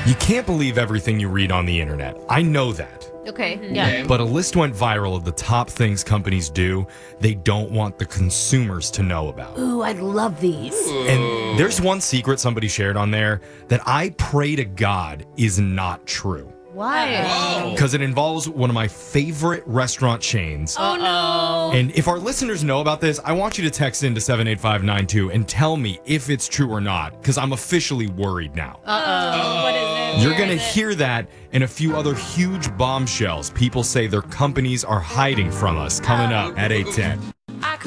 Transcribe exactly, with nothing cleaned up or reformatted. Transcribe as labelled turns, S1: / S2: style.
S1: You can't believe everything you read on the internet. I know that.
S2: Okay, yeah.
S1: But a list went viral of the top things companies do they don't want the consumers to know about.
S2: Ooh, I love these.
S1: And there's one secret somebody shared on there that I pray to God is not true.
S2: Why?
S1: Because it involves one of my favorite restaurant chains.
S2: Oh, no.
S1: And if our listeners know about this, I want you to text into seven eight five nine two and tell me if it's true or not, because I'm officially worried now.
S2: Uh-oh. What is it?
S1: You're
S2: Where
S1: going to
S2: is it?
S1: hear that and a few other huge bombshells people say their companies are hiding from us coming up at eight ten.